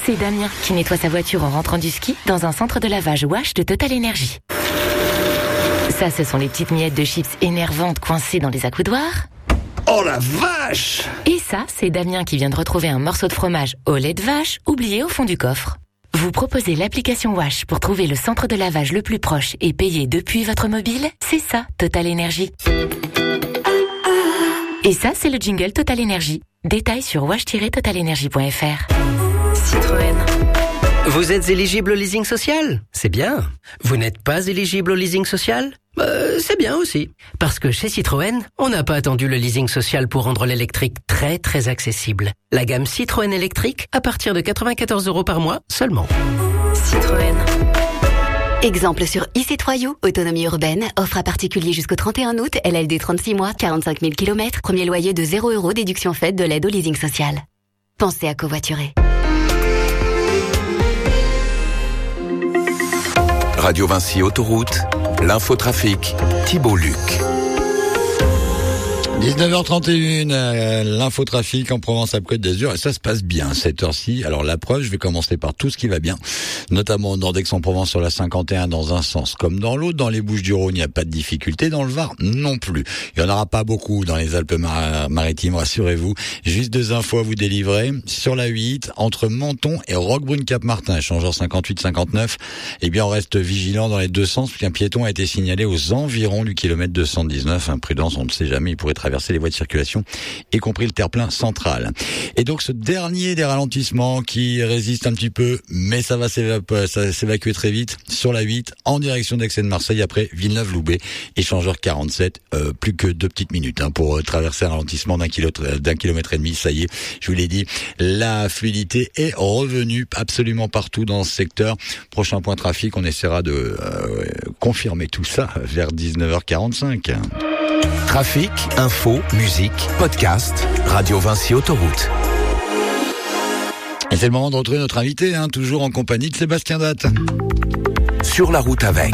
c'est Damien qui nettoie sa voiture en rentrant du ski dans un centre de lavage Wash de Total Energy. Ça, ce sont les petites miettes de chips énervantes coincées dans les accoudoirs. Oh la vache! Et ça, c'est Damien qui vient de retrouver un morceau de fromage au lait de vache oublié au fond du coffre. Vous proposez l'application Wash pour trouver le centre de lavage le plus proche et payer depuis votre mobile? C'est ça, Total Energy. Et ça, c'est le jingle Total Energy. Détails sur wash-totalenergy.fr. Citroën. Vous êtes éligible au leasing social? C'est bien. Vous n'êtes pas éligible au leasing social? C'est bien aussi. Parce que chez Citroën, on n'a pas attendu le leasing social pour rendre l'électrique très très accessible. La gamme Citroën électrique à partir de 94 € par mois seulement. Citroën. Exemple sur e-C3U, autonomie urbaine, offre à particulier jusqu'au 31 août, LLD 36 mois, 45 000 km, premier loyer de 0 €, déduction faite de l'aide au leasing social. Pensez à covoiturer. Radio Vinci Autoroute, l'infotrafic, Thibault Luc. 19h31, l'infotrafic en Provence-Alpes-Côte d'Azur, et ça se passe bien cette heure-ci. Alors la preuve, je vais commencer par tout ce qui va bien, notamment dans d'Aix-en-Provence sur la 51 dans un sens comme dans l'autre. Dans les Bouches-du-Rhône, il n'y a pas de difficulté, dans le Var non plus. Il n'y en aura pas beaucoup dans les Alpes-Maritimes, rassurez-vous. Juste 2 infos à vous délivrer. Sur la 8, entre Menton et Roquebrune-Cap-Martin, échangeur 58-59, eh bien on reste vigilant dans les deux sens, puisqu'un piéton a été signalé aux environs du kilomètre 219. Imprudence, on ne sait jamais, il pourrait traverser les voies de circulation, y compris le terre-plein central. Et donc ce dernier des ralentissements qui résiste un petit peu, mais ça va s'évacuer très vite, sur la 8, en direction d'Aix et de Marseille, après Villeneuve-Loubet, échangeur 47, plus que 2 petites minutes pour traverser un ralentissement d'un kilomètre et demi. Ça y est, je vous l'ai dit, la fluidité est revenue absolument partout dans ce secteur. Prochain point trafic, on essaiera de confirmer tout ça vers 19h45. Trafic, info, musique, podcast, Radio Vinci Autoroute. Et c'est le moment de retrouver notre invité, toujours en compagnie de Sébastien Datte. Sur la route avec.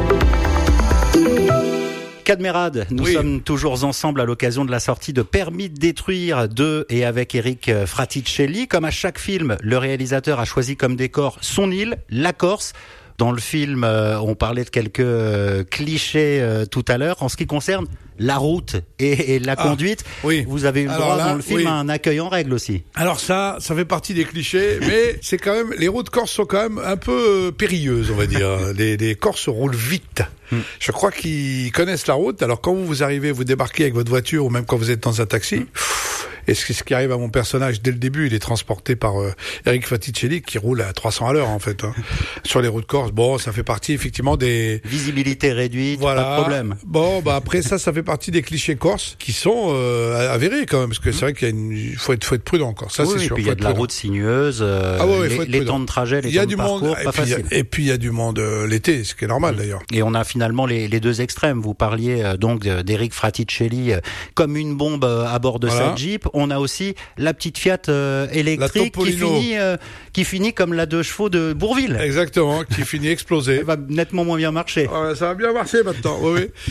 Cadmerade, nous sommes toujours ensemble à l'occasion de la sortie de Permis de détruire de et avec Eric Fraticelli. Comme à chaque film, le réalisateur a choisi comme décor son île, la Corse. Dans le film, on parlait de quelques clichés tout à l'heure. En ce qui concerne la route et la conduite, vous avez eu le droit dans le film à un accueil en règle aussi. Alors ça fait partie des clichés, mais c'est quand même, les routes corses sont quand même un peu périlleuses, on va dire. Les Corses roulent vite. Je crois qu'ils connaissent la route. Alors quand vous arrivez, vous débarquez avec votre voiture ou même quand vous êtes dans un taxi, et ce qui arrive à mon personnage dès le début, il est transporté par Eric Fraticelli qui roule à 300 à l'heure en fait sur les routes corses. Bon, ça fait partie effectivement des visibilité réduite, voilà. Pas de problème. Bon, après ça fait partie des clichés corses qui sont avérés quand même, parce que c'est vrai qu'il faut être prudent encore. Ça c'est sûr. Et puis il y a de la route sinueuse, les temps de trajet, les temps de parcours, pas facile. Et puis il y a du monde l'été, ce qui est normal d'ailleurs. Et on a finalement les deux extrêmes. Vous parliez donc d'Eric Fraticelli comme une bombe à bord de sa Jeep. On a aussi la petite Fiat électrique qui finit comme la 2 chevaux de Bourvil. Exactement, qui finit explosée. Elle va nettement moins bien marcher. Ça va bien marcher maintenant, oui.